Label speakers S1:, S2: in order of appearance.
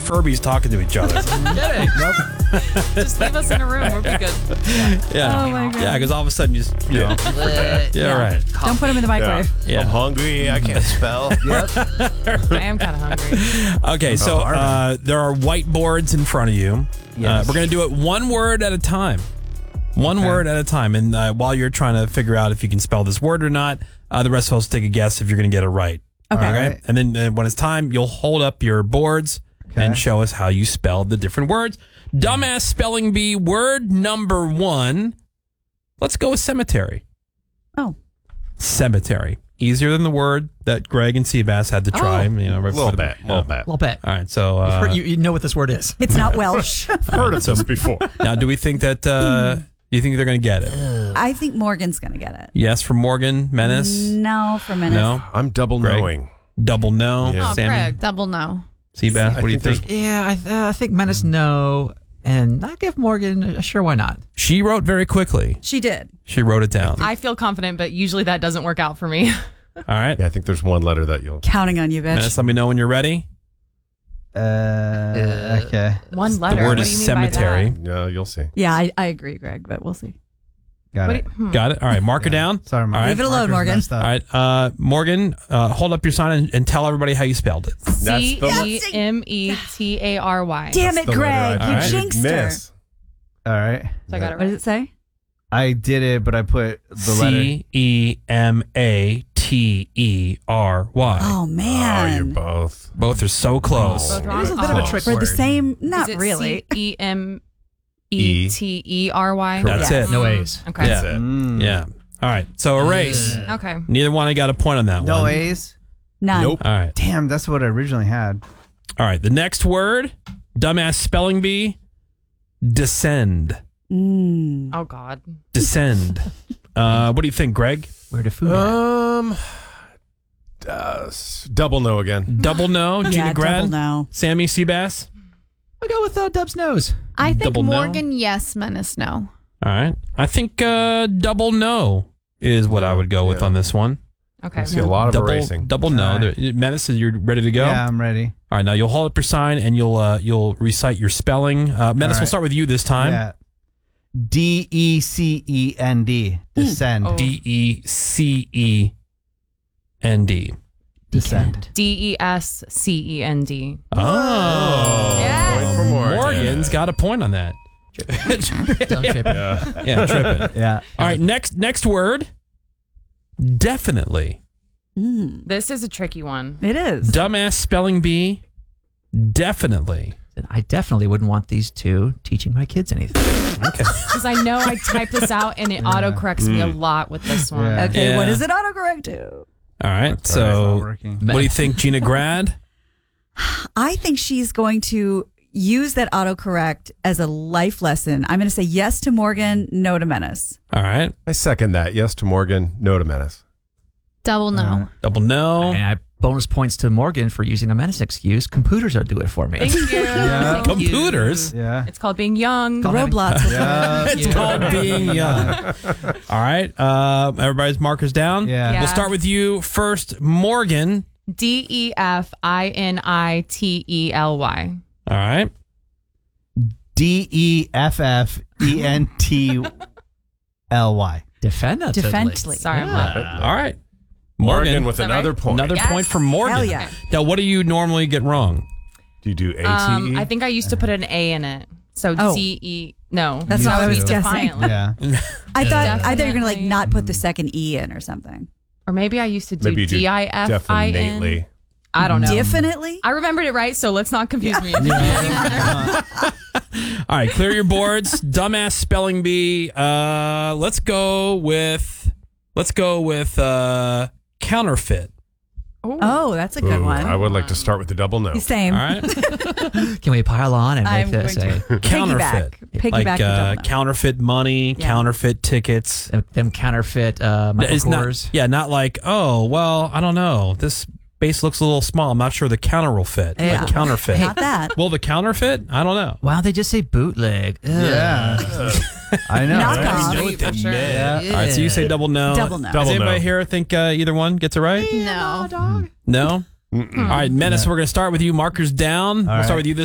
S1: Furbies talking to each other.
S2: Just leave us in a room. We'll be good.
S1: Yeah.
S3: Oh my God.
S1: Yeah, because all of a sudden you just, you know. Yeah, right.
S3: Don't put them in the microwave.
S1: Yeah.
S4: I'm hungry. I can't spell.
S2: I am kind of hungry.
S1: Okay, so there are whiteboards in front of you.
S5: Yes.
S1: We're going to do it one word at a time. One word at a time. And while you're trying to figure out if you can spell this word or not, the rest of us take a guess if you're going to get it right.
S3: Okay.
S5: All right.
S1: And then when it's time, you'll hold up your boards and show us how you spelled the different words. Dumbass spelling bee, word number 1. Let's go with cemetery.
S3: Oh.
S1: Cemetery. Easier than the word that Greg and Seabass had to try. You know, right
S4: A little
S1: before
S4: bit.
S1: the-
S4: A little bit.
S5: Little bit.
S1: All right, so
S5: You know what this word is.
S3: It's not Welsh.
S4: Heard of this before.
S1: now do we think that do you think they're going to get it?
S3: I think Morgan's going to get it.
S1: Yes, from Morgan, Menace.
S3: No, for Menace.
S1: No,
S4: I'm double
S1: Greg.
S4: knowing.
S1: double no.
S4: Yeah.
S2: Oh,
S1: Sammy,
S2: Greg.
S6: Double no.
S1: Seabass, what do you
S4: think
S1: think?
S5: Yeah, I think Menace no, and I give Morgan sure why not.
S1: She wrote very quickly.
S3: She did.
S1: She wrote it down.
S2: I feel confident, but usually that doesn't work out for me.
S1: All right,
S4: Yeah, I think there's one letter that you'll.
S3: Counting on you, bitch.
S1: Menace, let me know when you're ready.
S5: Okay.
S2: One letter.
S1: The word
S2: What
S1: is
S2: do you mean by
S1: cemetery.
S2: that?
S4: Yeah, you'll see.
S3: Yeah, I agree, Greg, but we'll see.
S5: Got
S2: What
S5: it.
S2: do you-
S1: Got it. All right, mark her down.
S5: Sorry,
S1: All right.
S3: Leave it alone, Morgan.
S1: All right, Morgan, hold up your sign and tell everybody how you spelled it.
S4: That's the
S2: CEMETARY.
S3: Damn it,
S4: the letter
S3: Greg.
S4: I
S3: You
S1: Alright.
S3: jinxed her.
S4: miss.
S5: All right.
S2: So I got it
S3: What does
S2: right.
S3: it say?
S5: I did it, but I put the letter.
S1: CEMATERY.
S3: Oh,
S4: Oh, you're
S3: man.
S4: both.
S1: Both are so close.
S2: Both wrong?
S5: It was a bit of a
S2: Oh.
S5: trick
S3: For the
S5: word.
S3: same, not
S2: Is it
S3: really.
S2: CEMETERY?
S1: That's it.
S5: No A's.
S2: Okay.
S1: Yeah.
S5: Mm.
S1: Yeah. All right. So erase.
S2: Okay.
S1: Neither one I got a point on that
S5: No
S1: one.
S5: A's.
S3: None.
S4: Nope.
S1: All right.
S5: Damn, that's what I originally had.
S1: All right. The next word, dumbass spelling bee, descend.
S3: Mm.
S2: Oh, God.
S1: Descend. What do you think, Greg?
S5: Where to food?
S4: Double no again.
S1: Double no. Gina
S3: Yeah,
S1: Grad.
S3: double no.
S1: Sammy Seabass.
S5: I go with Dub's nose.
S6: I think
S1: Double no?
S6: Morgan, yes. Menace, no.
S1: All right. I think double no is what I would go with
S4: Yeah.
S1: on this one.
S4: I
S2: Okay.
S4: see a lot of erasing.
S1: Double no.
S5: All right.
S1: There- Menace, you're ready to go?
S5: Yeah, I'm ready.
S1: All right. Now you'll hold up your sign and you'll recite your spelling. Menace, we'll
S5: right.
S1: start with you this time.
S5: Yeah. DECEND. Descend.
S2: Oh.
S1: DECEND.
S5: Descend.
S2: DESCEND.
S1: Oh.
S2: Yes.
S4: Point for Morgan.
S1: Morgan's got a point on that.
S5: Don't trip.
S4: Yeah.
S1: Yeah, tripping.
S5: Yeah.
S1: All right, next word. Definitely.
S3: Mm.
S2: This is a tricky one.
S3: It is.
S1: Dumbass spelling bee. Definitely.
S5: I definitely wouldn't want these two teaching my kids anything.
S1: Okay.
S2: Because I know I typed this out and it autocorrects me a lot with this one.
S5: Yeah.
S3: Okay,
S1: Yeah.
S3: what does it autocorrect to?
S1: All right.
S5: Not
S1: So,
S5: working.
S1: what do you think, Gina Grad?
S3: I think she's going to use that autocorrect as a life lesson. I'm going to say yes to Morgan, no to Menace.
S1: All right.
S4: I second that. Yes to Morgan. No to Menace.
S6: Double no.
S1: Double no.
S5: And I bonus points to Morgan for using a Menace excuse. Computers will do it for me.
S2: Thank you.
S5: Yeah.
S2: Thank you.
S1: Computers.
S5: Yeah.
S2: It's called being young.
S3: Roblox. will do it.
S5: Yeah.
S1: It's called being young. All right. Everybody's markers down.
S5: Yeah.
S2: Yeah.
S1: We'll start with you first, Morgan.
S2: DEFINITELY.
S1: All right.
S5: DEFFENTLY. Definitively.
S3: Defendly.
S2: Sorry, I'm not.
S1: All right.
S4: Morgan with
S2: Is that
S4: another
S2: right?
S4: point.
S1: Another
S2: Yes.
S1: point for Morgan.
S3: Hell yeah.
S1: Now, what do you normally get wrong?
S4: Do you do ATE?
S2: I think I used to put an A in it. So
S3: Oh.
S2: DE. No.
S3: That's
S5: what I was
S3: guessing.
S2: Defiantly.
S5: Yeah.
S3: I thought you were going to like
S2: Definitely.
S3: not put the second E in or something.
S2: Or maybe I used to do
S4: Maybe you do
S2: DIFIN.
S4: definitely.
S2: I don't know.
S3: Definitely.
S2: I remembered it right, so let's not confuse me.
S1: All right, clear your boards. Dumbass spelling bee. Let's go with counterfeit.
S3: Oh, that's a good
S4: Ooh,
S3: one.
S4: I would like to start with the double no.
S3: Same.
S1: All right,
S5: Can we pile on and make
S3: I'm
S5: this
S3: going
S5: a
S1: counterfeit.
S3: Piggyback
S1: Like
S3: the double no.
S1: counterfeit money,
S3: Yeah.
S1: counterfeit tickets.
S5: them counterfeit Michael
S1: It's not,
S5: Kors?
S1: yeah, not like, oh, well, I don't know. This base looks a little small. I'm not sure the counter will fit.
S3: Yeah.
S1: Like counterfeit.
S3: Not that.
S1: Will the counterfeit? I don't know.
S5: Wow, they just say bootleg. Ugh.
S4: Yeah.
S5: I know.
S3: Knock
S5: right?
S3: off.
S2: Street for sure.
S5: Yeah.
S1: All right, so you say double no.
S3: Double no.
S1: Does
S4: Double
S1: anybody
S4: no.
S1: here think either one gets it right?
S6: No.
S1: No? All right, Menace, we're going to start with you. Markers down. We'll start
S5: right.
S1: with you this